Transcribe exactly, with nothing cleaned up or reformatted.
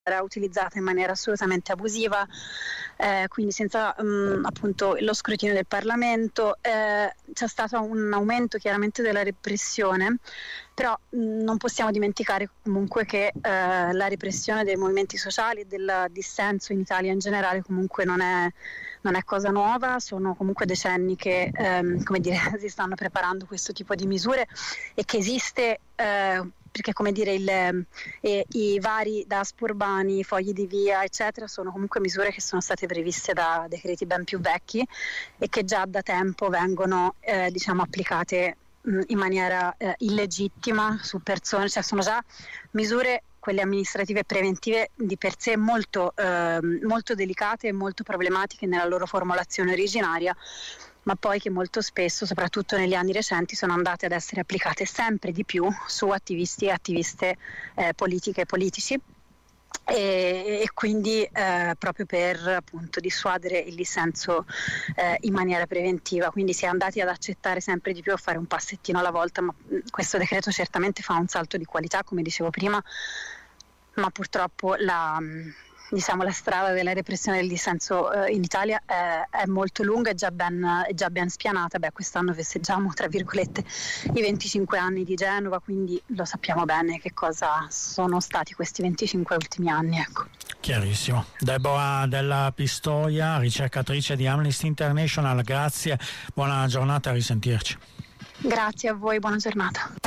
era utilizzata in maniera assolutamente abusiva, eh, quindi senza mh, appunto lo scrutinio del Parlamento. Eh, c'è stato un aumento chiaramente della repressione, però mh, non possiamo dimenticare comunque che eh, la repressione dei movimenti sociali e del dissenso in Italia in generale comunque non è, non è cosa nuova. Sono comunque decenni che ehm, come dire, si stanno preparando questo tipo di misure e che esiste eh, perché come dire il, eh, i vari D A S P urbani, i fogli di via eccetera sono comunque misure che sono state previste da decreti ben più vecchi e che già da tempo vengono eh, diciamo applicate mh, in maniera eh, illegittima su persone, cioè sono già misure, quelle amministrative e preventive, di per sé molto, eh, molto delicate e molto problematiche nella loro formulazione originaria, ma poi che molto spesso, soprattutto negli anni recenti, sono andate ad essere applicate sempre di più su attivisti e attiviste eh, politiche e politici. E, e quindi eh, proprio per appunto dissuadere il dissenso eh, in maniera preventiva, quindi si è andati ad accettare sempre di più, a fare un passettino alla volta, ma questo decreto certamente fa un salto di qualità, come dicevo prima, ma purtroppo la diciamo la strada della repressione del dissenso eh, in Italia è, è molto lunga e già ben, è già ben spianata. Beh, quest'anno festeggiamo tra virgolette i venticinque anni di Genova, quindi lo sappiamo bene che cosa sono stati questi venticinque ultimi anni, ecco. Chiarissimo. Deborah Della Pistoia, ricercatrice di Amnesty International, grazie, buona giornata, a risentirci. Grazie a voi, buona giornata.